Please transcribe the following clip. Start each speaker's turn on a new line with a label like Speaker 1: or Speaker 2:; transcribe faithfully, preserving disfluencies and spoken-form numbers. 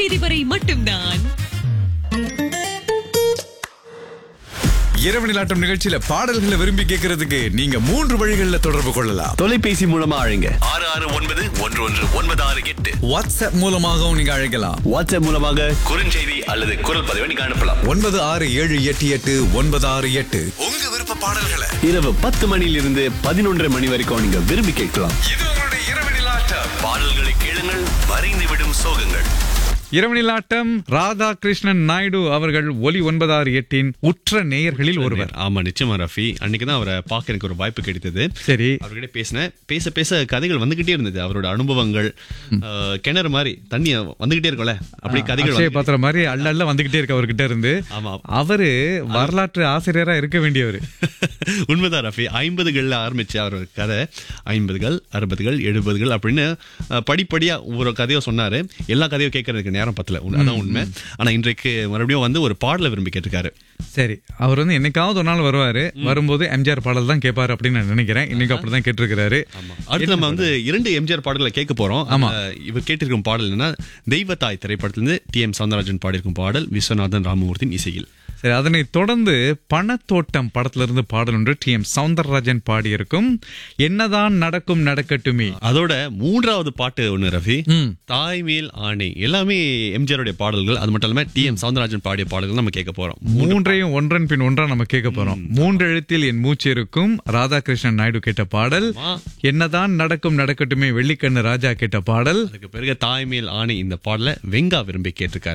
Speaker 1: தேதி வரை மட்டும்தான்.
Speaker 2: இரவு நிலாட்டம் நிகழ்ச்சியில பாடல்களை விரும்பி கேட்கறதுக்கு நீங்க மூன்று வழிகள்ல தொடர்பு கொள்ளலாம்.
Speaker 3: தொலைபேசி மூலமா அழைங்க
Speaker 4: ஆறு ஆறு ஒன்பது ஒன்று ஒன்று ஒன்பது ஆறு எட்டு.
Speaker 2: வாட்ஸ்அப் மூலமாகவும் நீங்க அழைக்கலாம்.
Speaker 3: வாட்ஸ்அப் மூலமாக
Speaker 4: குறுஞ்செய்தி அல்லது குரல் பதிவை நீங்க அனுப்பலாம்.
Speaker 2: ஒன்பது ஆறு ஏழு எட்டு எட்டு ஒன்பது ஆறு எட்டு. உங்க விருப்ப பாடல்களை
Speaker 3: இரவு பத்து மணியிலிருந்து பதினொன்றரை மணி வரைக்கும் நீங்க விரும்பி கேட்கலாம்.
Speaker 2: இது உங்களுடைய இரவு நிலாட்டம்.
Speaker 4: பாடல்களை கேளுங்கள், மறைந்து விடும் சோகங்கள்.
Speaker 5: இரவு நிலாட்டம். ராதாகிருஷ்ணன் நாயுடு அவர்கள் ஒலி ஒன்பதாறு எட்டின் உற்ற நேயர்களில் ஒருவர்.
Speaker 6: ஆமா, நிச்சயமா ரஃபி. அன்னைக்கு தான் அவரை பார்க்க எனக்கு ஒரு வாய்ப்பு கிடைத்தது.
Speaker 5: சரி,
Speaker 6: அவர்கிட்ட பேசினேன். பேச பேச கதைகள் வந்துகிட்டே இருந்தது. அவரோட அனுபவங்கள் கிணறு மாதிரி தண்ணி வந்துகிட்டே இருக்கும்ல, அப்படி கதைகள்
Speaker 5: பாத்திர மாதிரி அள்ள அள்ள வந்துகிட்டே இருக்கு அவர்கிட்ட இருந்து.
Speaker 6: ஆமா,
Speaker 5: அவரு வரலாற்று ஆசிரியரா இருக்க வேண்டியவர்.
Speaker 6: உண்மைதான் ரஃபி. ஐம்பதுகள்ல ஆரம்பிச்சு அவர் கதை ஐம்பதுகள் அறுபதுகள் எழுபதுகள் அப்படின்னு படிப்படியா ஒரு கதையை சொன்னாரு. எல்லா கதையும் கேட்கறதுக்கு நேரம் பத்தல, அதான் உண்மை. ஆனா இன்றைக்கு மறுபடியும் வந்து ஒரு பாடலை விரும்பி கேட்டிருக்காரு.
Speaker 5: சரி, அவர் வந்து என்னைக்காவது ஒரு நாள் வருவாரு. வரும்போது எம்ஜிஆர் பாடல் தான் கேட்பாரு அப்படின்னு நான் நினைக்கிறேன். இன்னைக்கு அப்படிதான் கேட்டிருக்காரு.
Speaker 6: அடுத்து நம்ம வந்து இரண்டு எம்ஜிஆர் பாடல்களை கேட்க போறோம். ஆமா, இவர் கேட்டிருக்கும் பாடல் என்னன்னா தெய்வத்தாய் திரைப்படத்திலிருந்து டி எம் சௌந்தரராஜன் பாடியிருக்கும் பாடல் விஸ்வநாதன் ராமமூர்த்தியின் இசையில்.
Speaker 5: சரி, அதனை தொடர்ந்து பணத்தோட்டம் படத்திலிருந்து பாடல் ஒன்று டி எம் சௌந்தரராஜன் பாடியிருக்கும் என்னதான் நடக்கும் நடக்கட்டுமே.
Speaker 6: அதோட மூன்றாவது பாட்டு ஒண்ணு ரஃபி, தாய்மேல் ஆணை. எல்லாமே எம்ஜிஆருடைய பாடல்கள். அது மட்டும் இல்லாம டி எம் சௌந்தரராஜன் பாடிய பாடல்கள் நம்ம கேட்க போறோம்.
Speaker 5: மூன்றையும் ஒன்றன் பின் ஒன்றா நம்ம கேட்க போறோம். மூன்று எழுத்தில் என் மூச்சு இருக்கும் ராதாகிருஷ்ணன் நாயுடு கேட்ட பாடல். என்னதான் நடக்கும் நடக்கட்டுமே வெள்ளிக்கண்ணு ராஜா கேட்ட பாடல்.
Speaker 6: அதுக்கு பிறகு தாய்மேல் ஆணை இந்த பாடலை வெங்கா விரும்பி கேட்டிருக்காரு.